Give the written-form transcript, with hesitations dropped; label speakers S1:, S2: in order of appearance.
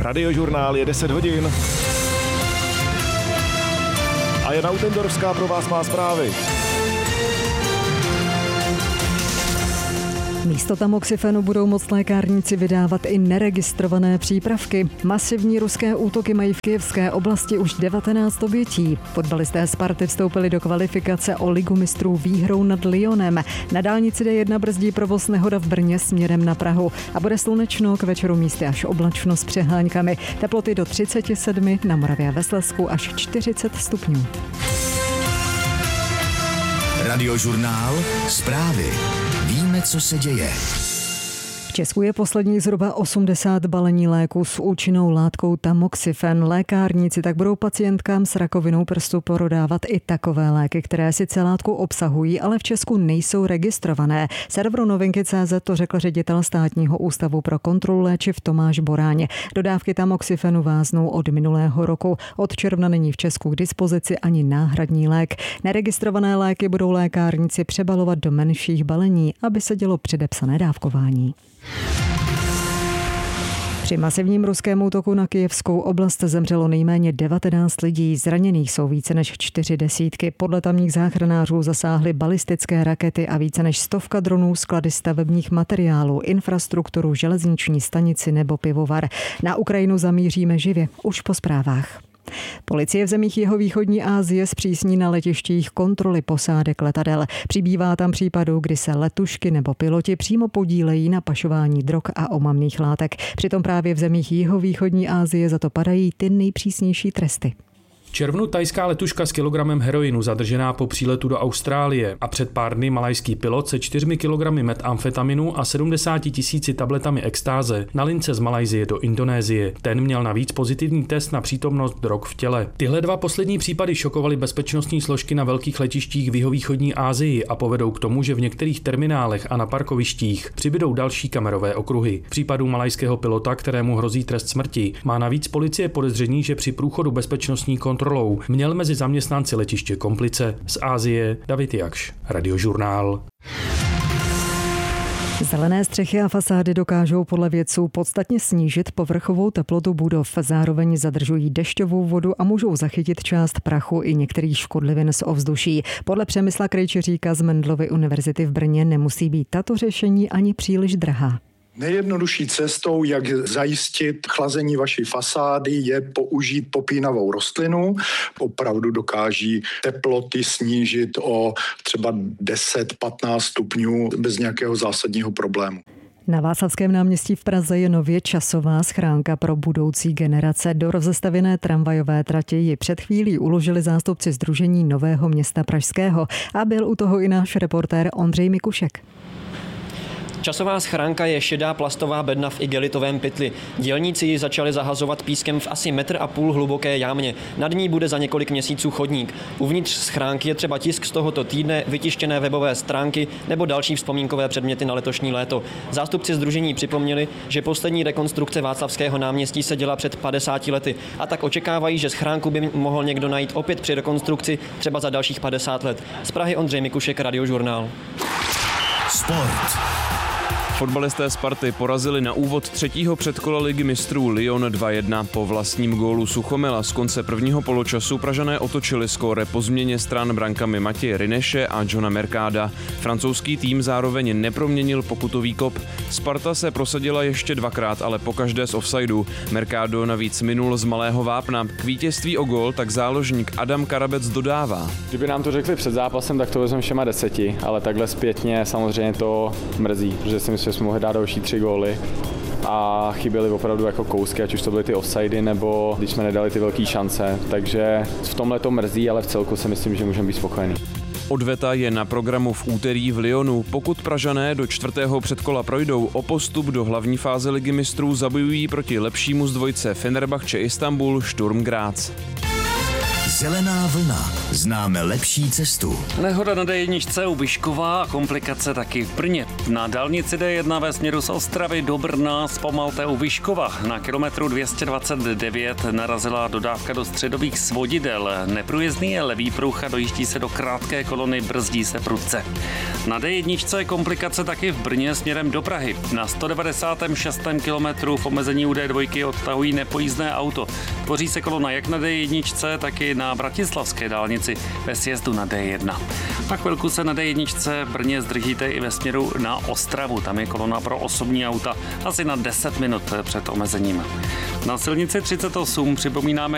S1: Radiožurnál je 10 hodin. A Jana Utendorská pro vás má zprávy.
S2: Místo tamoxifenu budou moct lékárníci vydávat i neregistrované přípravky. Masivní ruské útoky mají v kyjevské oblasti už 19 obětí. Fotbalisté Sparty vstoupili do kvalifikace o ligu mistrů výhrou nad Lyonem. Na dálnici D1 brzdí provoz nehoda v Brně směrem na Prahu. A bude slunečno, k večeru místy až oblačno s přeháňkami. Teploty do 37, na Moravě a ve Slezsku až 40 stupňů.
S3: Radiožurnál, zprávy. Víme, co se děje.
S2: V Česku je poslední zhruba 80 balení léků s účinnou látkou tamoxifen. Lékárníci tak budou pacientkám s rakovinou prstu prodávat i takové léky, které sice látku obsahují, ale v Česku nejsou registrované. Serveru Novinky.cz to řekl ředitel Státního ústavu pro kontrolu léčiv Tomáš Boráň. Dodávky tamoxifenu váznou od minulého roku. Od června není v Česku k dispozici ani náhradní lék. Neregistrované léky budou lékárníci přebalovat do menších balení, aby se dělo předepsané dávkování. Při masivním ruském útoku na kyjevskou oblast zemřelo nejméně 19 lidí, zraněných jsou více než 40. Podle tamních záchranářů zasáhly balistické rakety a více než 100 dronů, sklady stavebních materiálů, infrastrukturu, železniční stanici nebo pivovar. Na Ukrajinu zamíříme živě, už po zprávách. Policie v zemích jihovýchodní Asie zpřísní na letištích kontroly posádek letadel. Přibývá tam případů, kdy se letušky nebo piloti přímo podílejí na pašování drog a omamných látek. Přitom právě v zemích jihovýchodní Asie za to padají ty nejpřísnější tresty.
S4: V červnu thajská letuška s kilogramem heroinu zadržená po příletu do Austrálie a před pár dny malajský pilot se 4 kilogramy metamfetaminu a 70 000 tabletami extáze na lince z Malajsie do Indonésie. Ten měl navíc pozitivní test na přítomnost drog v těle. Tyhle dva poslední případy šokovaly bezpečnostní složky na velkých letištích v jihovýchodní Asii a povedou k tomu, že v některých terminálech a na parkovištích přibydou další kamerové okruhy. V případu malajského pilota, kterému hrozí trest smrti, má navíc policie podezření, že při průchodu bezpečnostní kontrolou měl mezi zaměstnanci letiště komplice. Z Asie David Jakš, Radiožurnál.
S2: Zelené střechy a fasády dokážou podle vědců podstatně snížit povrchovou teplotu budov, zároveň zadržují dešťovou vodu a můžou zachytit část prachu i některých škodlivin z ovzduší. Podle Přemysla Krejčeříka z Mendelovy univerzity v Brně nemusí být tato řešení ani příliš drahá.
S5: Nejjednodušší cestou, jak zajistit chlazení vaší fasády, je použít popínavou rostlinu. Opravdu dokáží teploty snížit o třeba 10-15 stupňů bez nějakého zásadního problému.
S2: Na Václavském náměstí v Praze je nově časová schránka pro budoucí generace. Do rozestavěné tramvajové trati ji před chvílí uložili zástupci Sdružení Nového města pražského a byl u toho i náš reportér Ondřej Mikušek.
S6: Časová schránka je šedá plastová bedna v igelitovém pytli. Dělníci ji začali zahazovat pískem v asi 1,5 m hluboké jámě. Nad ní bude za několik měsíců chodník. Uvnitř schránky je třeba tisk z tohoto týdne, vytištěné webové stránky nebo další vzpomínkové předměty na letošní léto. Zástupci sdružení připomněli, že poslední rekonstrukce Václavského náměstí se děla před 50 lety a tak očekávají, že schránku by mohl někdo najít opět při rekonstrukci třeba za dalších 50 let. Z Prahy Ondřej Mikušek, Radiožurnál.
S3: Sport.
S7: Fotbalisté Sparty porazili na úvod třetího předkola ligy mistrů Lyon 2-1. Po vlastním gólu Suchomila z konce prvního poločasu Pražané otočili skóre po změně stran brankami Matěje Rineše a Johna Mercada. Francouzský tým zároveň neproměnil pokutový kop. Sparta se prosadila ještě dvakrát, ale pokaždé z offsideu. Mercado navíc minul z malého vápna. K vítězství o gól tak záložník Adam Karabec dodává.
S8: Kdyby nám to řekli před zápasem, tak to vezmeme všema 10, ale takhle zpětně samozřejmě to mrzí, protože si myslím, že jsme mohli dát další 3 góly a chyběly opravdu jako kousky, ať už to byly ty offsidy, nebo když jsme nedali ty velké šance, takže v tomhle to mrzí, ale v celku si myslím, že můžeme být spokojení.
S7: Odveta je na programu v úterý v Lyonu. Pokud Pražané do čtvrtého předkola projdou, o postup do hlavní fáze ligy mistrů zabojují proti lepšímu z dvojce Fenerbahce Istanbul Sturm Graz.
S3: Zelená vlna. Známe lepší cestu.
S9: Nehoda na D1 u Vyškova a komplikace taky v Brně. Na dálnici D1 ve směru z Ostravy do Brna zpomalte u Vyškova. Na kilometru 229 narazila dodávka do středových svodidel. Neprůjezdný je levý pruh a dojíždí se do krátké kolony, brzdí se prudce. Na D1 komplikace taky v Brně směrem do Prahy. Na 196. kilometru v omezení u D2 odtahují nepojízdné auto. Tvoří se kolona jak na D1, tak i na bratislavské dálnici ve sjezdu na D1. Na chvilku se na D1 v Brně zdržíte i ve směru na Ostravu. Tam je kolona pro osobní auta asi na 10 minut před omezením. Na silnici 38 připomínáme